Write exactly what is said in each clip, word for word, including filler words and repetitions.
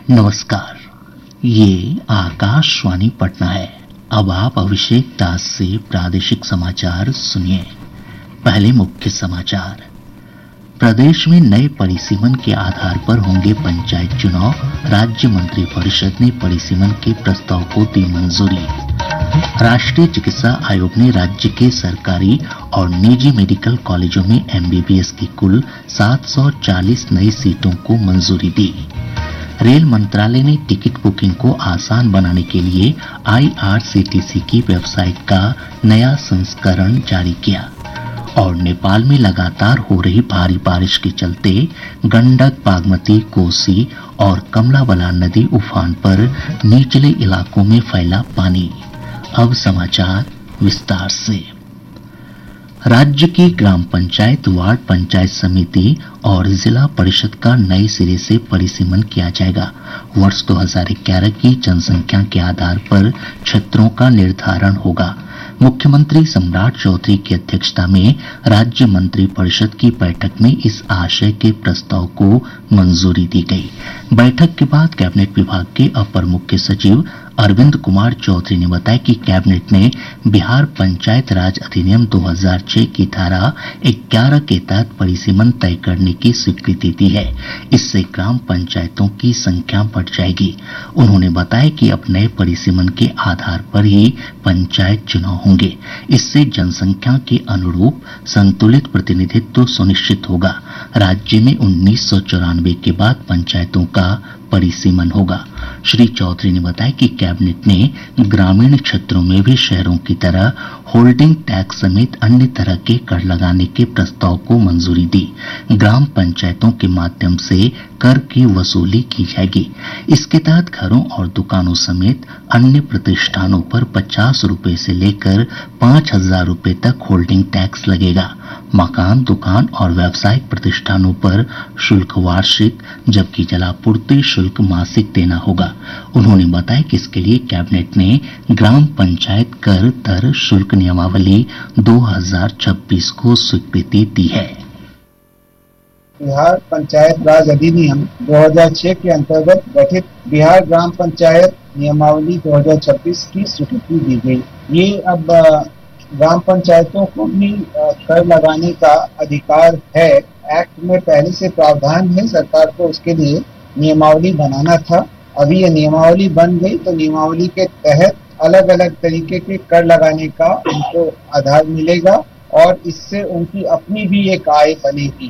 नमस्कार, ये आकाशवाणी पटना है। अब आप अभिषेक दास से प्रादेशिक समाचार सुनिए। पहले मुख्य समाचार। प्रदेश में नए परिसीमन के आधार पर होंगे पंचायत चुनाव। राज्य मंत्रिपरिषद ने परिसीमन के प्रस्ताव को दी मंजूरी। राष्ट्रीय चिकित्सा आयोग ने राज्य के सरकारी और निजी मेडिकल कॉलेजों में एमबीबीएस की कुल सात सौ चालीस नई सीटों को मंजूरी दी। रेल मंत्रालय ने टिकट बुकिंग को आसान बनाने के लिए आईआरसीटीसी की वेबसाइट का नया संस्करण जारी किया। और नेपाल में लगातार हो रही भारी बारिश के चलते गंडक, बागमती, कोसी और कमला बलान नदी उफान पर, निचले इलाकों में फैला पानी। अब समाचार विस्तार से। राज्य की ग्राम पंचायत, वार्ड पंचायत समिति और जिला परिषद का नए सिरे से परिसीमन किया जाएगा। वर्ष दो हज़ार ग्यारह की जनसंख्या के आधार पर क्षेत्रों का निर्धारण होगा। मुख्यमंत्री सम्राट चौधरी की अध्यक्षता में राज्य मंत्रिपरिषद की बैठक में इस आशय के प्रस्ताव को मंजूरी दी गई। बैठक के बाद कैबिनेट विभाग के अपर मुख्य सचिव अरविंद कुमार चौधरी ने बताया कि कैबिनेट ने बिहार पंचायत राज अधिनियम दो हज़ार छह की धारा ग्यारह के तहत परिसीमन तय करने की स्वीकृति दी है। इससे ग्राम पंचायतों की संख्या बढ़ जाएगी। उन्होंने बताया कि अब नए परिसीमन के आधार पर ही पंचायत चुनाव होंगे। इससे जनसंख्या के अनुरूप संतुलित प्रतिनिधित्व सुनिश्चित होगा। राज्य में उन्नीस सौ चौरानवे के बाद पंचायतों का परिसीमन होगा। श्री चौधरी ने बताया कि कैबिनेट ने ग्रामीण क्षेत्रों में भी शहरों की तरह होल्डिंग टैक्स समेत अन्य तरह के कर लगाने के प्रस्ताव को मंजूरी दी। ग्राम पंचायतों के माध्यम से कर की वसूली की जाएगी। इसके तहत घरों और दुकानों समेत अन्य प्रतिष्ठानों पर पचास रुपए से लेकर पाँच हजार रुपए तक होल्डिंग टैक्स लगेगा। मकान, दुकान और व्यावसायिक प्रतिष्ठानों पर शुल्क वार्षिक, जबकि जलापूर्ति शुल्क मासिक देना होगा। उन्होंने बताया कि इसके लिए कैबिनेट ने ग्राम पंचायत कर दर शुल्क नियमावली दो हज़ार छब्बीस को स्वीकृति दी है। बिहार पंचायत राज अधिनियम दो हज़ार छह के अंतर्गत गठित बिहार ग्राम पंचायत नियमावली दो हज़ार छब्बीस की स्वीकृति दी गई। ये अब ग्राम पंचायतों को भी कर लगाने का अधिकार है। एक्ट में पहले से प्रावधान है, सरकार को उसके लिए नियमावली बनाना था। अभी ये नियमावली बन गई तो नियमावली के तहत अलग अलग तरीके के कर लगाने का उनको आधार मिलेगा और इससे उनकी अपनी भी एक आय बनेगी।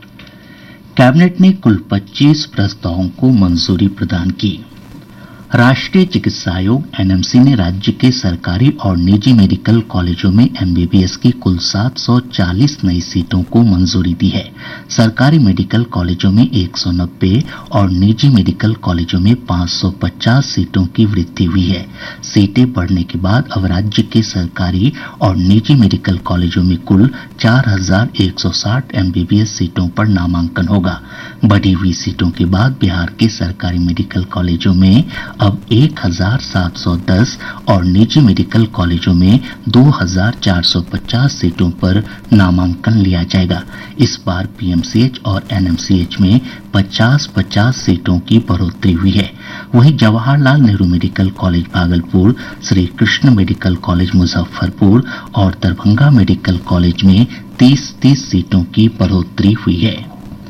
कैबिनेट ने कुल पच्चीस प्रस्तावों को मंजूरी प्रदान की। राष्ट्रीय चिकित्सा आयोग एनएमसी ने राज्य के सरकारी और निजी मेडिकल कॉलेजों में एमबीबीएस की कुल सात सौ चालीस नई सीटों को मंजूरी दी है। सरकारी मेडिकल कॉलेजों में एक सौ नब्बे और निजी मेडिकल कॉलेजों में पाँच सौ पचास सीटों की वृद्धि हुई है। सीटें बढ़ने के बाद अब राज्य के सरकारी और निजी मेडिकल कॉलेजों में कुल चार हजार एक सौ साठ एमबीबीएस सीटों पर नामांकन होगा। बढ़ी हुई सीटों के बाद बिहार के सरकारी मेडिकल कॉलेजों में अब एक हजार सात सौ दस और निजी मेडिकल कॉलेजों में दो हजार चार सौ पचास सीटों पर नामांकन लिया जाएगा। इस बार पीएमसीएच और एनएमसीएच में पचास पचास सीटों की बढ़ोतरी हुई है। वहीं Jawaharlal Nehru medical college Bhagalpur, Shri Krishna medical college Muzaffarpur और दरभंगा मेडिकल कॉलेज में तीस तीस सीटों की बढ़ोतरी हुई है।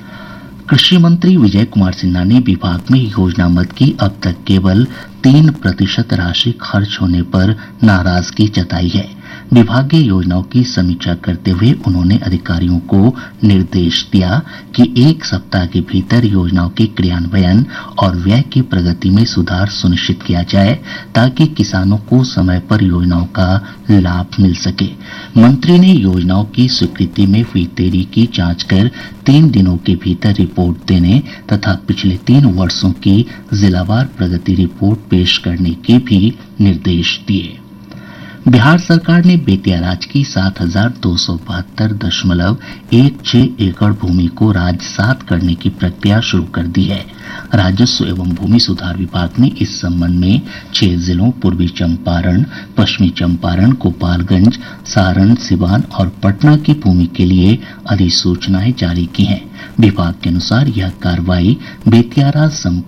कृषि मंत्री विजय कुमार सिन्हा ने विभाग में योजना मद की अब तक केवल तीन प्रतिशत राशि खर्च होने पर नाराजगी जताई है। विभागीय योजनाओं की समीक्षा करते हुए उन्होंने अधिकारियों को निर्देश दिया कि एक सप्ताह के भीतर योजनाओं के क्रियान्वयन और व्यय की प्रगति में सुधार सुनिश्चित किया जाए ताकि किसानों को समय पर योजनाओं का लाभ मिल सके। मंत्री ने योजनाओं की स्वीकृति में हुई देरी की जांच कर तीन दिनों के भीतर रिपोर्ट देने तथा पिछले तीन वर्षों की जिलावार प्रगति रिपोर्ट पेश करने के भी निर्देश दिए। बिहार सरकार ने बेतिया राज की सात हजार दो सौ बहत्तर दशमलव एक छह एकड़ भूमि को राजसात करने की प्रक्रिया शुरू कर दी है। राजस्व एवं भूमि सुधार विभाग ने इस संबंध में छह जिलों पूर्वी चंपारण, पश्चिमी चंपारण, गोपालगंज, सारण, सिवान और पटना की भूमि के लिए अधिसूचनाएं जारी की हैं। विभाग के अनुसार यह कार्रवाई बेतिया राज